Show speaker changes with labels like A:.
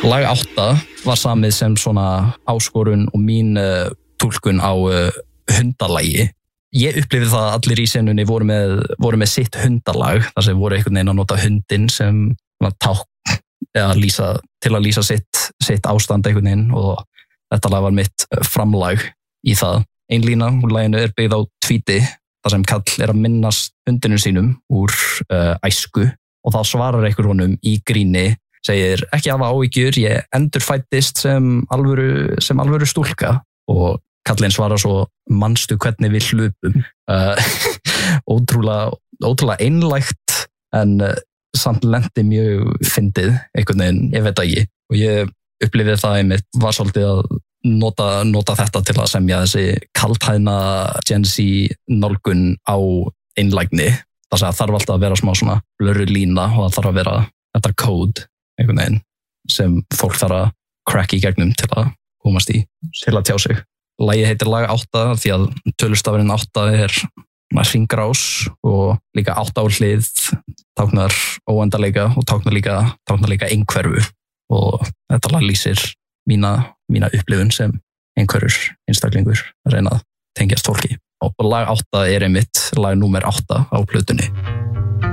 A: Lag 8 var samið sem svona áskorun og mín túlkun á hundalagi. Ég upplifði það að allir í senunni voru með sitt hundalag, þar sem voru einhvern veginn að nota hundinn sem tákn eða til að lýsa sitt ástand einhvern veginn og þetta lag var mitt framlag í það. Ein lína úr laginu byggð á tvíti, þar sem kall að minnast hundinum sínum úr æsku og þá svarar einhver honum í gríni, segir ekki hafa áhyggjur, ég endurfæddist sem alvöru stúlka og kallinn svarar svo, manstu hvernig við hlupum. Ótrúlega einlægt en samt lendi mjög fyndið einhvern veginn, ég veit ekki. Og ég upplifði það einmitt, var svolítið að nota þetta til að semja þessi kaldhæðna Gen Z nálgun á einlægni. Það þarf alltaf að vera smá svona blurru lína og það þarf að vera þetta code einhvern veginn sem fólk þarf að cracka í gegnum til að komast í, til að tjá sig. Lagið heitir lag 8 því að tölustafurinn 8 hringrás og líka 8 á hlið táknar óendanleika og táknar líka einhverfu og þetta lag lýsir mína upplifun sem einhverjur einstaklingur að reyna að tengjast fólki. Og lag 8 einmitt lag númer 8 á plötunni.